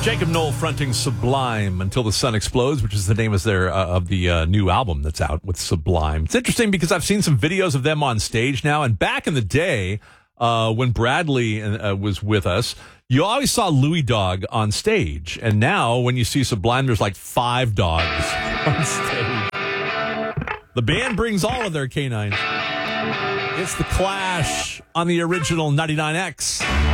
Jacob Knoll fronting Sublime Until the Sun Explodes, which is the name of the new album that's out with Sublime. It's interesting because I've seen some videos of them on stage now, and back in the day when Bradley was with us, you always saw Louie Dog on stage, and now when you see Sublime, there's like 5 dogs on stage. The band brings all of their canines. It's The Clash on the original 99X.